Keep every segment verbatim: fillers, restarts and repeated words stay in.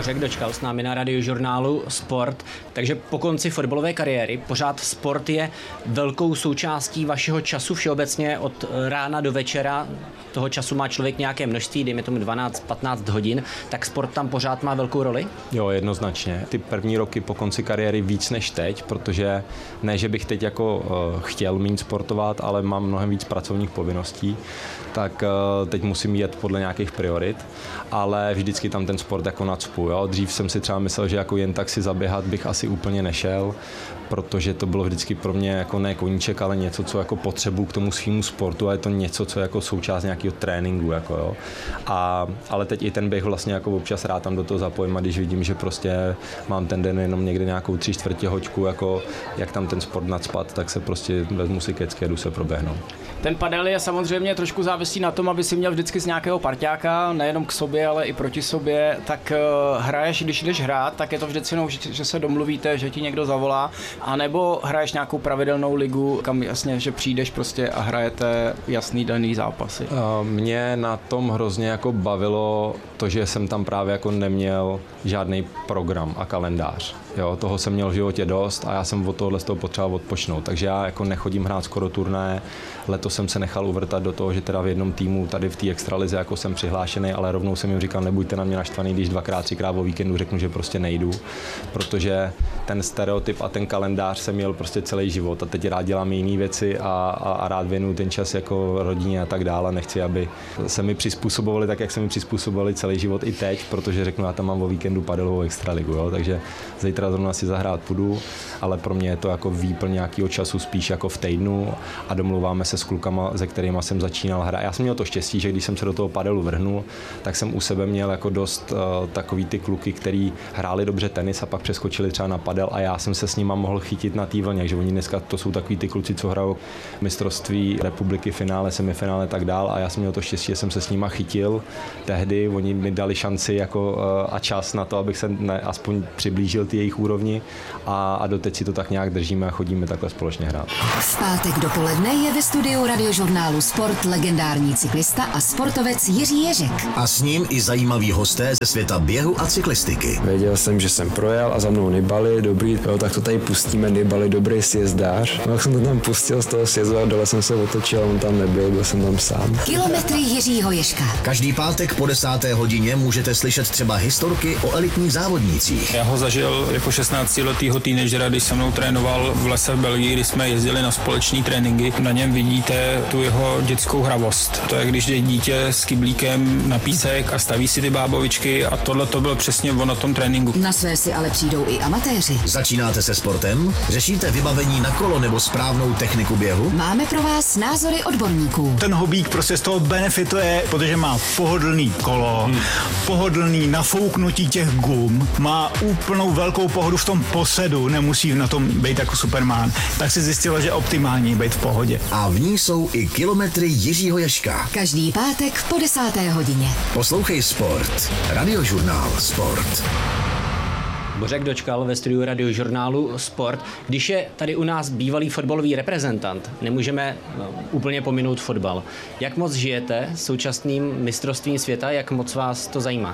Bořek Dočkal s námi na Radiožurnálu Sport. Takže po konci fotbalové kariéry pořád sport je velkou součástí vašeho času všeobecně od rána do večera. Toho času má člověk nějaké množství, dejme tomu dvanáct patnáct hodin, tak sport tam pořád má velkou roli? Jo, jednoznačně. Ty první roky po konci kariéry víc než teď, protože ne, že bych teď jako uh, chtěl méně sportovat, ale mám mnohem víc pracovních povinností, tak uh, teď musím jet podle nějakých priorit, ale vždycky tam ten sport jako nacpu. Jo? Dřív jsem si třeba myslel, že jako jen tak si zaběhat bych asi úplně nešel, protože to bylo vždycky pro mě jako ne koníček, ale něco, co jako potřebuji k tomu svýmu sportu a je to něco, co je jako součást nějakého tréninku. Jako jo. A, ale teď i ten běh vlastně jako občas rád tam do toho zapojím a když vidím, že prostě mám ten den jenom někde nějakou tři čtvrtě hoďku, jako jak tam ten sport nacpat, tak se prostě vezmu si kecky a jdu se proběhnout. Ten padel je samozřejmě trošku závislý na tom, aby si měl vždycky z nějakého parťáka, nejenom k sobě, ale i proti sobě, tak uh, hraješ, když jdeš hrát, tak je to vždycky jenom, že, že se domluvíte, že ti někdo zavolá, anebo hraješ nějakou pravidelnou ligu, kam jasně, že přijdeš prostě a hrajete jasný daný zápasy. Uh, mě na tom hrozně jako bavilo to, že jsem tam právě jako neměl žádný program a kalendář. Jo, toho jsem měl v životě dost a já jsem od tohohle z toho potřeboval odpočnout, takže já jako nechodím hrát skoro turnaje. Letos jsem se nechal uvrtat do toho, že teda v jednom týmu tady v té extralize jako jsem přihlášený, ale rovnou jsem jim říkal, nebuďte na mě naštvaný, když dvakrát, třikrát o víkendu řeknu, že prostě nejdu, protože ten stereotyp a ten kalendář jsem měl prostě celý život a teď rád dělám jiné věci a, a, a rád věnuju ten čas jako rodině a tak dále. Nechci, aby se mi přizpůsobovali tak, jak se mi přizpůsobovali celý život i teď, protože řeknu, já tam mám o víkendu padelovou extraligu, jo? Takže zítra zrovna si zahrát půjdu, ale pro mě je to jako výplň nějakého času spíš jako v týdnu a domluváme se s klukama, se kterými jsem začínal hrát. Já jsem měl to štěstí, že když jsem se do toho padelu vrhnul, tak jsem u sebe měl jako dost uh, takový ty kluky, který hráli dobře tenis a pak přeskočili třeba na padel a já jsem se s nima mohl chytit na té vlně, že oni dneska to jsou takový ty kluci, co hrajou mistrovství republiky, finále, semifinále a tak dál a já jsem měl to štěstí, že jsem se s nima chytil. Tehdy oni mi dali šanci jako, uh, a čas na to, abych se ne, aspoň přiblížil ty jejich úrovni a, a doteď si to tak nějak držíme a chodíme takhle společně hrát. V pátek dopoledne je ve studiu Radiožurnálu Sport legendární cyklista a sportovec Jiří Ježek. A s ním i zajímaví hosté ze světa běhu a cyklistiky. Věděl jsem, že jsem projel a za mnou Nibali, dobrý, jo, tak to tady pustíme, Nibali, dobrý sjezdář. No, tak jsem to tam pustil z toho sjezdu a dole jsem se otočil, on tam nebyl, byl jsem tam sám. Kilometry Jiřího Ježka. Každý pátek po desáté hodině můžete slyšet třeba historky o elitních závodnících. Já ho zažil jako šestnáctiletýho teenagera, když se mnou trénoval v lese v Belgii, kdy jsme jezdili na společné tréninky. Na něm vidíte tu jeho dětskou hravost. To je, když jde dítě s kyblíkem na písek a staví si ty bábovičky a tohle to bylo přesně on na tom tréninku. Na své si ale přijdou i amatéři. Začínáte se sportem? Řešíte vybavení na kolo nebo správnou techniku běhu? Máme pro vás názory odborníků. Ten hobík prostě z toho benefituje, protože má pohodlný kolo, hmm. pohodlný nafouknutí těch gum, má úplnou velkou pohodu v tom posedu, nemusí na tom být jako Superman. Tak si zjistilo, že optimální být v pohodě. A v ní jsou i kilometry Jiřího Ježka. Každý pátek po desáté hodině. Poslouchej Sport. Radiožurnál Sport. Bořek Dočkal ve studiu Radiožurnálu Sport. Když je tady u nás bývalý fotbalový reprezentant, nemůžeme no, úplně pominout fotbal. Jak moc žijete současným mistrovstvím světa, jak moc vás to zajímá?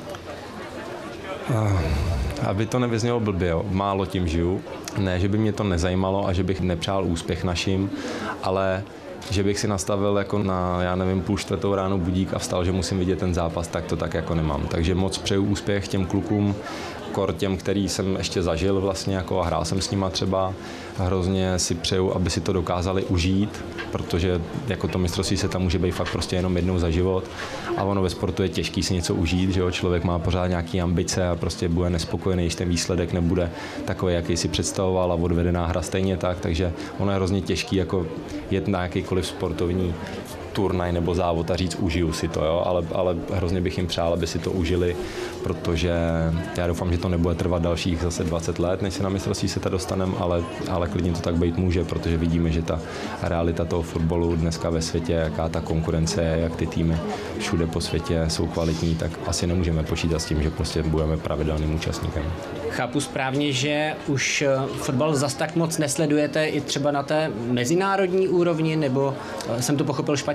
Uh, aby to nevyznělo blbě, jo. Málo tím žiju. Ne, že by mě to nezajímalo a že bych nepřál úspěch našim, ale že bych si nastavil jako na, já nevím, půl čtvrtou ráno budík a vstal, že musím vidět ten zápas, tak to tak jako nemám. Takže moc přeju úspěch těm klukům, kor těm, který jsem ještě zažil vlastně jako a hrál jsem s nima třeba. Hrozně si přeju, aby si to dokázali užít, protože jako to mistrovství se tam může být fakt prostě jenom jednou za život a ono ve sportu je těžký si něco užít, že jo, člověk má pořád nějaký ambice a prostě bude nespokojený, když ten výsledek nebude takový, jaký si představoval a odvedená hra stejně tak, takže ono je hrozně těžký jako jet na jakýkoliv sportovní turnaj nebo závod a říct, užiju si to, jo? Ale, ale hrozně bych jim přál, aby si to užili, protože já doufám, že to nebude trvat dalších zase dvacet let, než se na mistrovství světa dostaneme, ale, ale klidně to tak být může, protože vidíme, že ta realita toho fotbalu dneska ve světě, jaká ta konkurence je, jak ty týmy všude po světě jsou kvalitní, tak asi nemůžeme počítat s tím, že prostě budeme pravidelným účastníkem. Chápu správně, že už fotbal zas tak moc nesledujete i třeba na té mezinárodní úrovni, nebo jsem to pochopil špatně?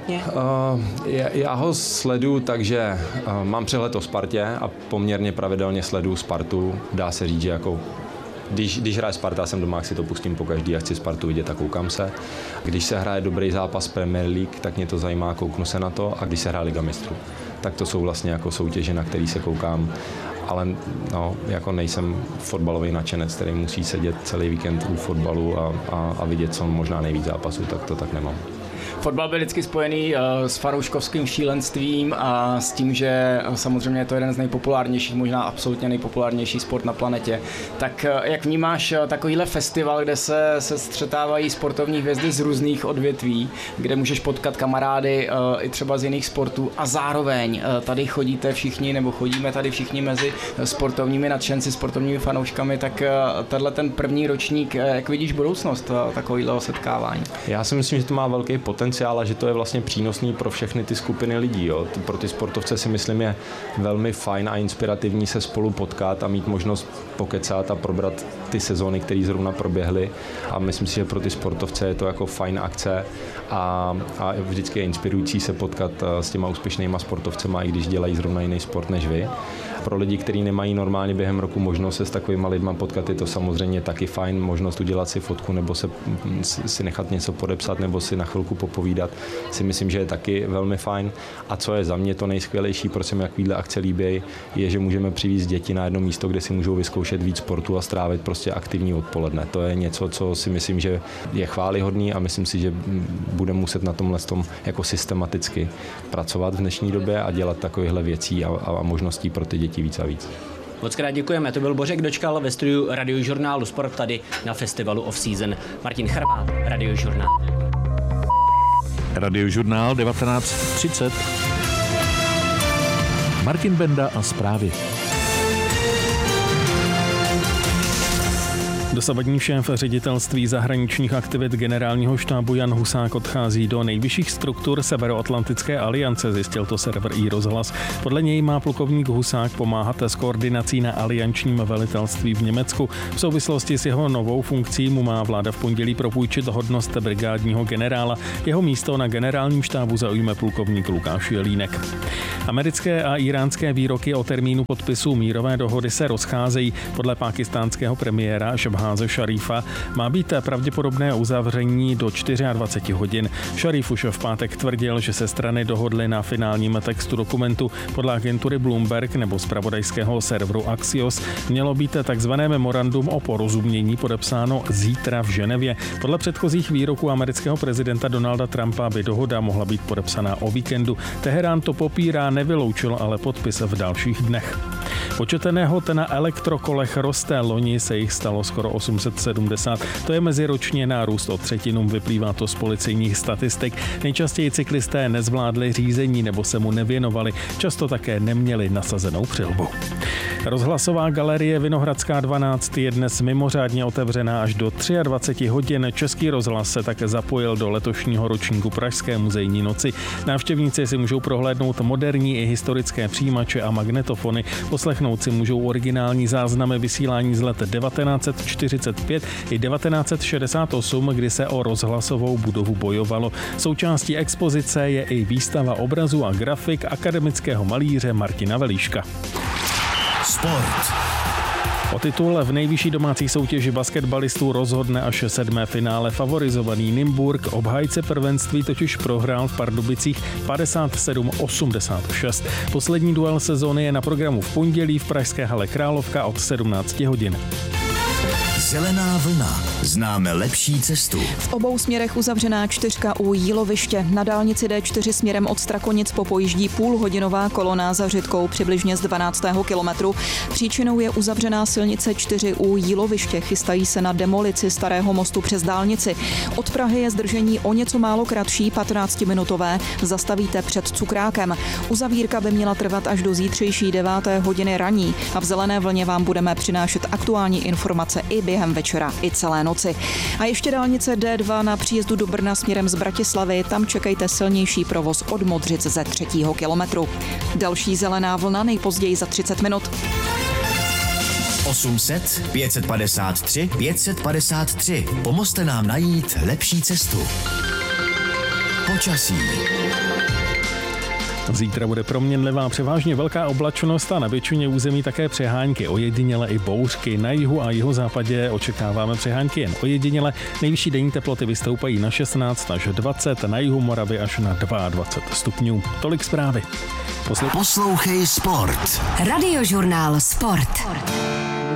konkrétně? Uh, já, já ho sleduju, takže uh, mám přehled o Spartě a poměrně pravidelně sleduju Spartu. Dá se říct, že jako Když, když hraje Sparta, jsem doma, si to pustím po každý a chci Spartu vidět a koukám se. Když se hraje dobrý zápas Premier League, tak mě to zajímá, kouknu se na to. A když se hraje Liga mistrů, tak to jsou vlastně jako soutěže, na který se koukám. Ale no, jako nejsem fotbalový nadšenec, který musí sedět celý víkend u fotbalu a, a, a vidět co možná nejvíc zápasů, tak to tak nemám. Fotbal byl vždycky spojený uh, s fanouškovským šílenstvím a s tím, že uh, samozřejmě je to jeden z nejpopulárnějších, možná absolutně nejpopulárnější sport na planetě. Tak uh, jak vnímáš uh, takovýhle festival, kde se, se střetávají sportovní hvězdy z různých odvětví, kde můžeš potkat kamarády uh, i třeba z jiných sportů a zároveň uh, tady chodíte všichni, nebo chodíme tady všichni mezi sportovními nadšenci, sportovními fanouškami, tak uh, tenhle ten první ročník, uh, jak vidíš budoucnost uh, takovýhleho setkávání? Já si myslím, že to má velký potenciál a že to je vlastně přínosný pro všechny ty skupiny lidí. Jo. Pro ty sportovce si myslím je velmi fajn a inspirativní se spolu potkat a mít možnost pokecat a probrat ty sezóny, které zrovna proběhly a myslím si, že pro ty sportovce je to jako fajn akce a, a vždycky je inspirující se potkat s těma úspěšnýma sportovcema, i když dělají zrovna jiný sport než vy. Pro lidi, kteří nemají normálně během roku možnost se s takovýma lidma potkat, je to samozřejmě taky fajn, možnost udělat si fotku nebo se, si nechat něco podepsat nebo si na chvilku popovídat, si myslím, že je taky velmi fajn. A co je za mě to nejskvělejší, proč se mi takovýhle akce líbí, je, že můžeme přivést děti na jedno místo, kde si můžou vyzkoušet víc sportu a strávit prostě aktivní odpoledne. To je něco, co si myslím, že je chvályhodný a myslím si, že budeme muset na tomhle tom jako systematicky pracovat v dnešní době a dělat takovýchhle věcí a, a možností pro ty děti víc a víc. Moc krát děkujeme, to byl Bořek Dočkal ve studiu Radiožurnálu Sport tady na festivalu Off Season. Martin Charvát, Radiožurnál. Radiožurnál devatenáct třicet. Martin Benda a zprávy. Dosavadní šéf ředitelství zahraničních aktivit generálního štábu Jan Husák odchází do nejvyšších struktur Severoatlantické aliance, zjistil to server iRozhlas. Podle něj má plukovník Husák pomáhat s koordinací na aliančním velitelství v Německu. V souvislosti s jeho novou funkcí mu má vláda v pondělí propůjčit hodnost brigádního generála. Jeho místo na generálním štábu zaujme plukovník Lukáš Jelínek. Americké a íránské výroky o termínu podpisu mírové dohody se rozcházejí. Podle pákistánského premiéra Šabháze Šarífa má být pravděpodobné uzavření do dvacet čtyři hodin. Šaríf už v pátek tvrdil, že se strany dohodly na finálním textu dokumentu. Podle agentury Bloomberg nebo zpravodajského serveru Axios mělo být takzvané memorandum o porozumění podepsáno zítra v Ženevě. Podle předchozích výroků amerického prezidenta Donalda Trumpa by dohoda mohla být podepsaná o víkendu. Teherán to popírá, nevyloučil ale podpis v dalších dnech. Počet nehod na elektrokolech roste, loni se jich stalo skoro osm set sedmdesát. To je meziročně nárůst o třetinu, vyplývá to z policejních statistik. Nejčastěji cyklisté nezvládli řízení nebo se mu nevěnovali, často také neměli nasazenou přilbu. Rozhlasová galerie Vinohradská dvanáct je dnes mimořádně otevřená až do dvacet tři hodin. Český rozhlas se také zapojil do letošního ročníku Pražské muzejní noci. Návštěvníci si můžou prohlédnout moderní i historické přijímače a magnetofony. Poslechnout si můžou originální záznamy vysílání z let devatenáct set čtyřicet pět i devatenáct set šedesát osm, kdy se o rozhlasovou budovu bojovalo. Součástí expozice je i výstava obrazů a grafik akademického malíře Martina Velíška. Sport. O titul v nejvyšší domácí soutěži basketbalistů rozhodne až sedmé finále. Favorizovaný Nymburk, obhájce prvenství, totiž prohrál v Pardubicích padesát sedm osmdesát šest. Poslední duel sezóny je na programu v pondělí v pražské hale Královka od sedmnáct hodin. Zelená vlna. Známe lepší cestu. V obou směrech uzavřená čtyřka u Jíloviště. Na dálnici D čtyři směrem od Strakonic popojíždí půlhodinová kolona za Řitkou přibližně z dvanáctého kilometru. Příčinou je uzavřená silnice čtyři u Jíloviště. Chystají se na demolici starého mostu přes dálnici. Od Prahy je zdržení o něco málo kratší, patnáctiminutové. Zastavíte před Cukrákem. Uzavírka by měla trvat až do zítřejší deváté hodiny raní a v Zelené vlně vám budeme přinášet aktuální informace i během večera i celé noci. A ještě dálnice D dva na příjezdu do Brna směrem z Bratislavy, tam čekejte silnější provoz od Modřic ze třetího kilometru. Další Zelená vlna nejpozději za třicet minut. osm set pět set padesát tři pět set padesát tři. Pomozte nám najít lepší cestu. Počasí. Zítra bude proměnlivá převážně velká oblačnost a na většině území také přehánky, ojediněle i bouřky. Na jihu a jihozápadě očekáváme přehánky jen ojediněle. Nejvyšší denní teploty vystoupají na šestnáct až dvacet, na jihu Moravy až na dvacet dva stupňů. Tolik zprávy. Poslouchej Sport. Radiožurnál Sport.